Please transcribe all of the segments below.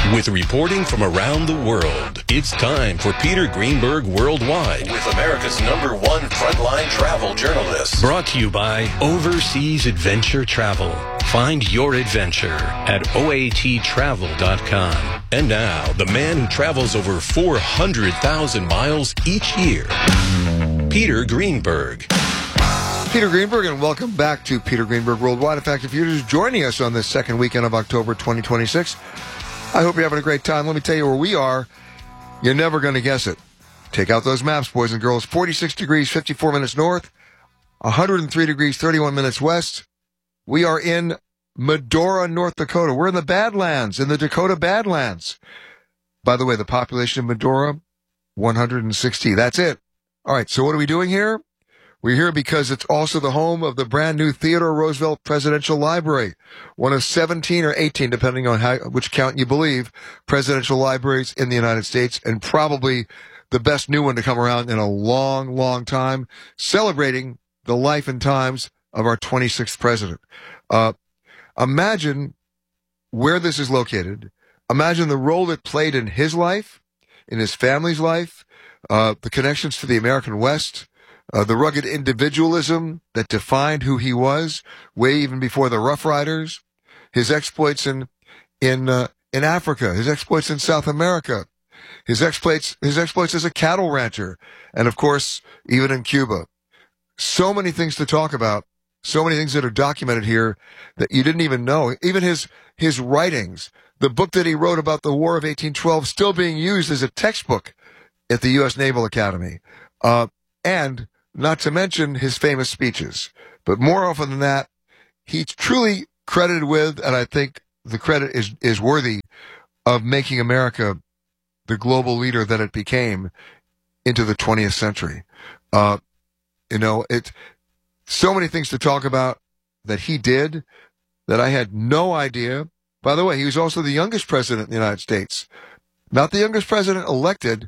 With reporting from around the world, it's time for Peter Greenberg Worldwide with America's #1 frontline travel journalist. Brought to you by Overseas Adventure Travel. Find your adventure at oattravel.com. And now, the man who travels over 400,000 miles each year, Peter Greenberg. Peter Greenberg, and welcome back to Peter Greenberg Worldwide. In fact, if you're just joining us on this second weekend of October 2026, I hope you're having a great time. Let me tell you where we are. You're never going to guess it. Take out those maps, boys and girls. 46 degrees, 54 minutes north, 103 degrees, 31 minutes west. We are in Medora, North Dakota. We're in the Badlands, in the Dakota Badlands. By the way, the population of Medora, 160. That's it. All right, so what are we doing here? We're here because it's also the home of the brand new Theodore Roosevelt Presidential Library, one of 17 or 18, depending on which count you believe, presidential libraries in the United States, and probably the best new one to come around in a long, long time, celebrating the life and times of our 26th president. Imagine where this is located. Imagine the role it played in his life, in his family's life, the connections to the American West, the rugged individualism that defined who he was, way even before the Rough Riders, his exploits in Africa, his exploits in South America, his exploits as a cattle rancher, and of course, even in Cuba. So many things to talk about, so many things that are documented here that you didn't even know. Even his writings, the book that he wrote about the War of 1812, still being used as a textbook at the U.S. Naval Academy, and not to mention his famous speeches. But more often than that, he's truly credited with, and I think the credit is worthy of making America the global leader that it became into the 20th century. It's so many things to talk about that he did that I had no idea. By the way, he was also the youngest president in the United States. Not the youngest president elected,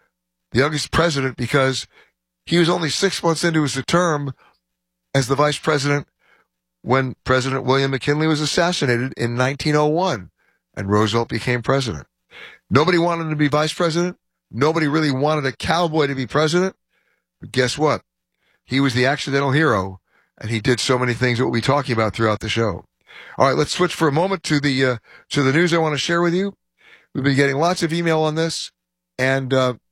the youngest president because he was only 6 months into his term as the vice president when President William McKinley was assassinated in 1901, and Roosevelt became president. Nobody wanted him to be vice president. Nobody really wanted a cowboy to be president. But guess what? He was the accidental hero, and he did so many things that we'll be talking about throughout the show. All right, let's switch for a moment to the news I want to share with you. We've been getting lots of email on this, and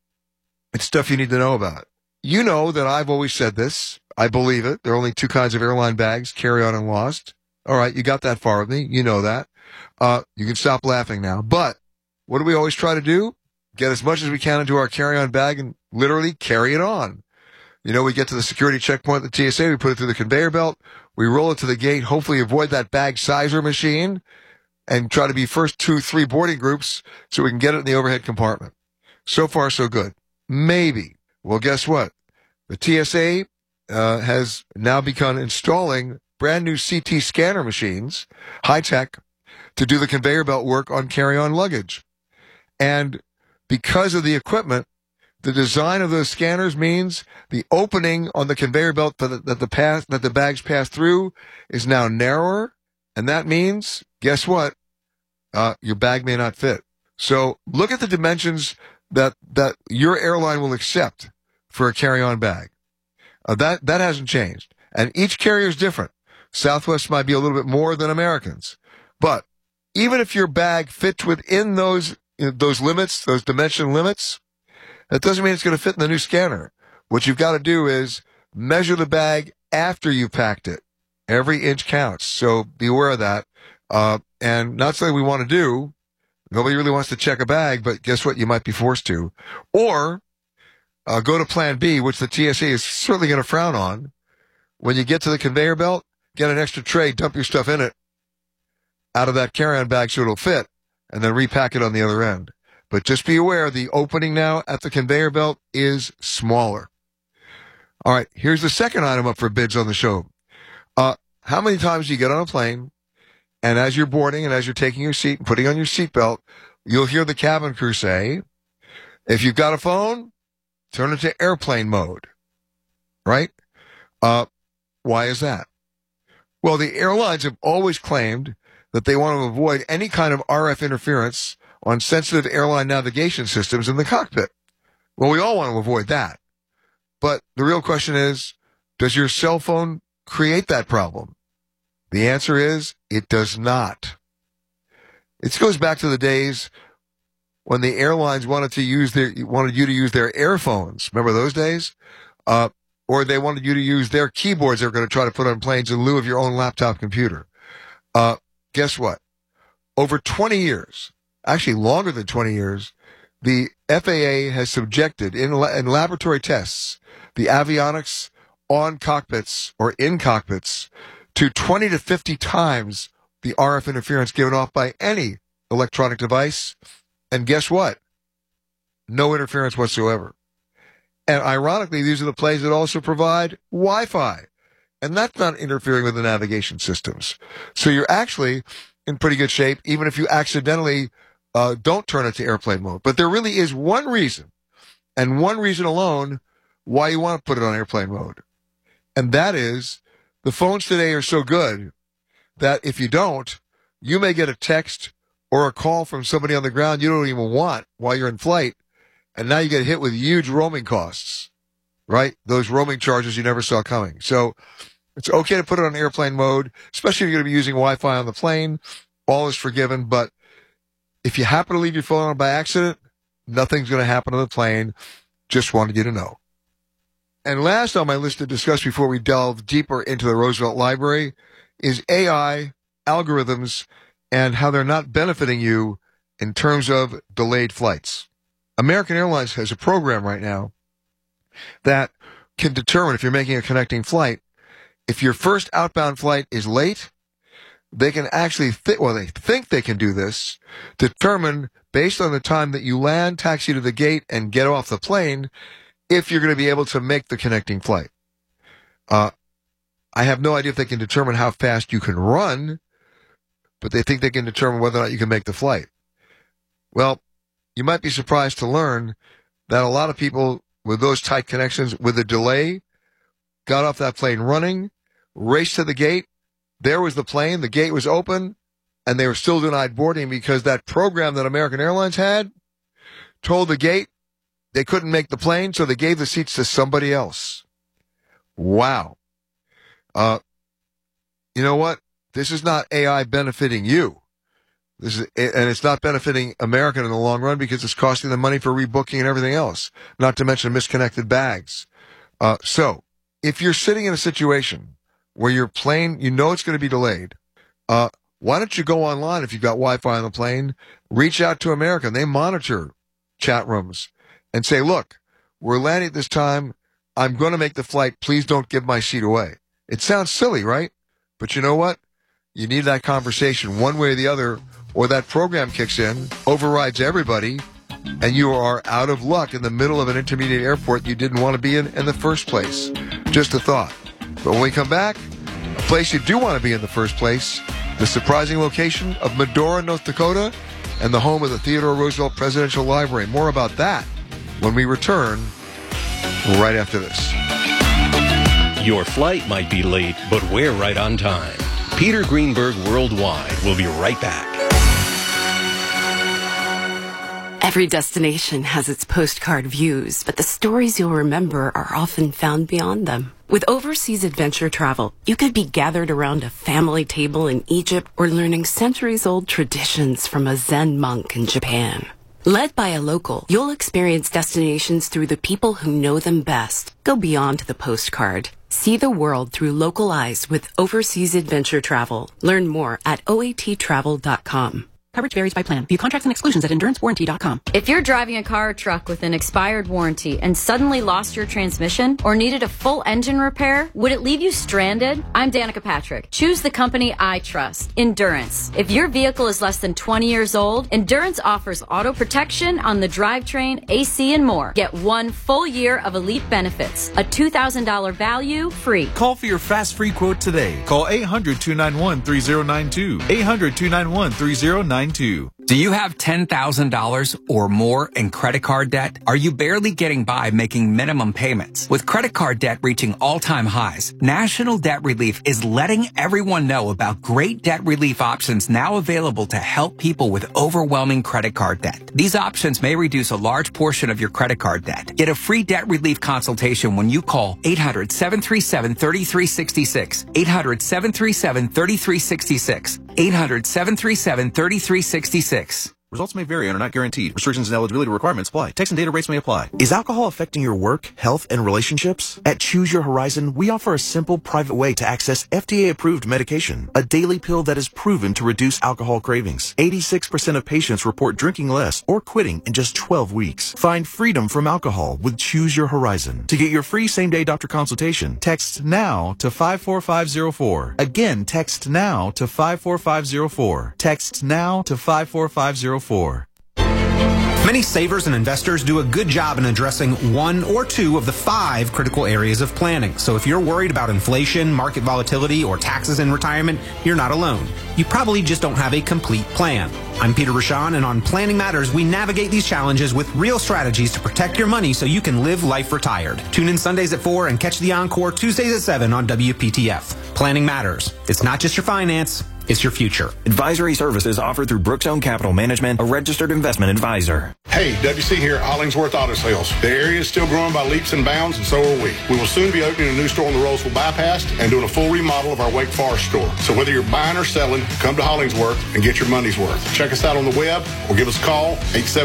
it's stuff you need to know about. You know that I've always said this. I believe it. There are only two kinds of airline bags, carry-on and lost. All right, you got that far with me. You know that. You can stop laughing now. But what do we always try to do? Get as much as we can into our carry-on bag and literally carry it on. You know, we get to the security checkpoint at the TSA, we put it through the conveyor belt, we roll it to the gate, hopefully avoid that bag sizer machine, and try to be first 2-3 boarding groups so we can get it in the overhead compartment. So far, so good. Maybe. Well, guess what? The TSA has now begun installing brand new CT scanner machines, high tech, to do the conveyor belt work on carry-on luggage. And because of the equipment, the design of those scanners means the opening on the conveyor belt that the bags pass through is now narrower, and that means, guess what? Your bag may not fit. So look at the dimensions that your airline will accept for a carry-on bag. That hasn't changed. And each carrier is different. Southwest might be a little bit more than Americans. But even if your bag fits within those limits, those dimension limits, that doesn't mean it's going to fit in the new scanner. What you've got to do is measure the bag after you packed it. Every inch counts. So be aware of that. And not something we want to do. Nobody really wants to check a bag, but guess what? You might be forced to. Or go to plan B, which the TSA is certainly going to frown on. When you get to the conveyor belt, get an extra tray, dump your stuff in it out of that carry-on bag so it'll fit, and then repack it on the other end. But just be aware, the opening now at the conveyor belt is smaller. All right, here's the second item up for bids on the show. How many times do you get on a plane, and as you're boarding and as you're taking your seat and putting on your seatbelt, you'll hear the cabin crew say, if you've got a phone, turn it to airplane mode, right? Why is that? Well, the airlines have always claimed that they want to avoid any kind of RF interference on sensitive airline navigation systems in the cockpit. Well, we all want to avoid that. But the real question is, does your cell phone create that problem? The answer is, it does not. It goes back to the days when the airlines wanted you to use their airphones. Remember those days? Or they wanted you to use their keyboards they were going to try to put on planes in lieu of your own laptop computer. Guess what? Over 20 years, actually longer than 20 years, the FAA has subjected in laboratory tests the avionics on cockpits or in cockpits to 20 to 50 times the RF interference given off by any electronic device. And guess what? No interference whatsoever. And ironically, these are the planes that also provide Wi-Fi. And that's not interfering with the navigation systems. So you're actually in pretty good shape, even if you accidentally don't turn it to airplane mode. But there really is one reason, and one reason alone, why you want to put it on airplane mode. And that is, the phones today are so good that if you don't, you may get a text or a call from somebody on the ground you don't even want while you're in flight, and now you get hit with huge roaming costs, right? Those roaming charges you never saw coming. So it's okay to put it on airplane mode, especially if you're going to be using Wi-Fi on the plane. All is forgiven, but if you happen to leave your phone on by accident, nothing's going to happen to the plane. Just wanted you to know. And last on my list to discuss before we delve deeper into the Roosevelt Library is AI, algorithms, and how they're not benefiting you in terms of delayed flights. American Airlines has a program right now that can determine, if you're making a connecting flight, if your first outbound flight is late, they can actually they think they can do this, determine based on the time that you land, taxi to the gate, and get off the plane, if you're going to be able to make the connecting flight. I have no idea if they can determine how fast you can run, but they think they can determine whether or not you can make the flight. Well, you might be surprised to learn that a lot of people with those tight connections, with a delay, got off that plane running, raced to the gate. There was the plane, the gate was open, and they were still denied boarding because that program that American Airlines had told the gate they couldn't make the plane, so they gave the seats to somebody else. Wow. You know what? This is not AI benefiting you. And it's not benefiting American in the long run because it's costing them money for rebooking and everything else, not to mention misconnected bags. So if you're sitting in a situation where your plane, you know it's going to be delayed, why don't you go online if you've got Wi-Fi on the plane, reach out to American. They monitor chat rooms and say, look, we're landing at this time. I'm going to make the flight. Please don't give my seat away. It sounds silly, right? But you know what? You need that conversation one way or the other, or that program kicks in, overrides everybody, and you are out of luck in the middle of an intermediate airport you didn't want to be in the first place. Just a thought. But when we come back, a place you do want to be in the first place, the surprising location of Medora, North Dakota, and the home of the Theodore Roosevelt Presidential Library. More about that when we return right after this. Your flight might be late, but we're right on time. Peter Greenberg Worldwide will be right back. Every destination has its postcard views, but the stories you'll remember are often found beyond them. With overseas adventure travel, you could be gathered around a family table in Egypt or learning centuries-old traditions from a Zen monk in Japan. Led by a local, you'll experience destinations through the people who know them best. Go beyond the postcard. See the world through local eyes with overseas adventure travel. Learn more at oattravel.com. Coverage varies by plan. View contracts and exclusions at endurancewarranty.com. If you're driving a car or truck with an expired warranty and suddenly lost your transmission or needed a full engine repair, would it leave you stranded? I'm Danica Patrick. Choose the company I trust, Endurance. If your vehicle is less than 20 years old, Endurance offers auto protection on the drivetrain, AC, and more. Get 1 full year of elite benefits, a $2,000 value free. Call for your fast free quote today. Call 800-291-3092. 800-291-3092. 888-878-8292. Do you have $10,000 or more in credit card debt? Are you barely getting by making minimum payments? With credit card debt reaching all-time highs, National Debt Relief is letting everyone know about great debt relief options now available to help people with overwhelming credit card debt. These options may reduce a large portion of your credit card debt. Get a free debt relief consultation when you call 800-737-3366. 800-737-3366. 800-737-3366. Results may vary and are not guaranteed. Restrictions and eligibility requirements apply. Text and data rates may apply. Is alcohol affecting your work, health, and relationships? At Choose Your Horizon, we offer a simple, private way to access FDA-approved medication, a daily pill that is proven to reduce alcohol cravings. 86% of patients report drinking less or quitting in just 12 weeks. Find freedom from alcohol with Choose Your Horizon. To get your free same-day doctor consultation, text NOW to 54504. Again, text NOW to 54504. Text NOW to 54504. Many savers and investors do a good job in addressing one or two of the 5 critical areas of planning. So if you're worried about inflation, market volatility, or taxes in retirement, you're not alone. You probably just don't have a complete plan. I'm Peter Rashan, and on Planning Matters, we navigate these challenges with real strategies to protect your money so you can live life retired. Tune in Sundays at 4 and catch the encore Tuesdays at 7 on WPTF. Planning Matters. It's not just your finance, it's your future. Advisory services offered through Brookstone Capital Management, a registered investment advisor. Hey, WC here at Hollingsworth Auto Sales. The area is still growing by leaps and bounds, and so are we. We will soon be opening a new store on the Roseville Bypass and doing a full remodel of our Wake Forest store. So whether you're buying or selling, come to Hollingsworth and get your money's worth. Check us out on the web or give us a call,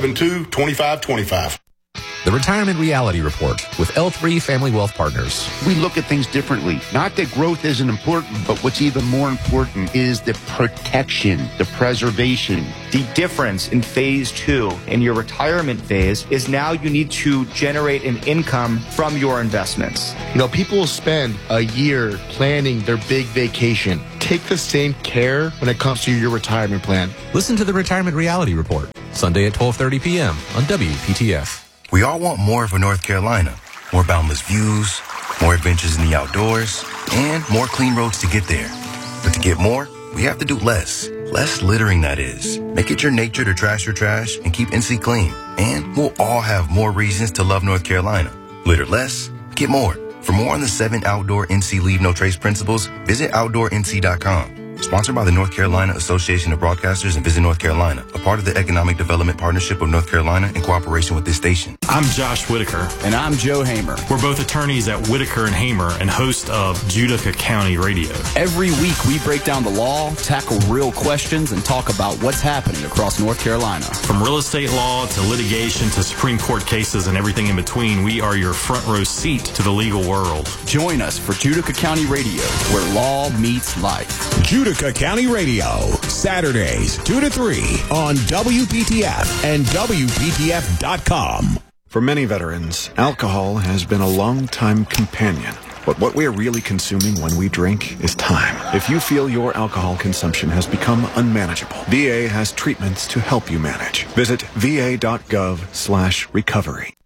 872-2525. The Retirement Reality Report with L3 Family Wealth Partners. We look at things differently. Not that growth isn't important, but what's even more important is the protection, the preservation. The difference in phase 2 in your retirement phase is now you need to generate an income from your investments. You know, people will spend a year planning their big vacation. Take the same care when it comes to your retirement plan. Listen to the Retirement Reality Report, Sunday at 12:30 p.m. on WPTF. We all want more for North Carolina. More boundless views, more adventures in the outdoors, and more clean roads to get there. But to get more, we have to do less. Less littering, that is. Make it your nature to trash your trash and keep NC clean. And we'll all have more reasons to love North Carolina. Litter less, get more. For more on the 7 outdoor NC Leave No Trace principles, visit OutdoorNC.com. Sponsored by the North Carolina Association of Broadcasters and Visit North Carolina, a part of the Economic Development Partnership of North Carolina in cooperation with this station. I'm Josh Whitaker. And I'm Joe Hamer. We're both attorneys at Whitaker and Hamer and host of Judica County Radio. Every week we break down the law, tackle real questions, and talk about what's happening across North Carolina. From real estate law to litigation to Supreme Court cases and everything in between, we are your front row seat to the legal world. Join us for Judica County Radio, where law meets life. Judica County Radio, Saturdays 2 to 3 on WPTF and WPTF.com. For many veterans, alcohol has been a long-time companion. But what we're really consuming when we drink is time. If you feel your alcohol consumption has become unmanageable, VA has treatments to help you manage. Visit va.gov/recovery.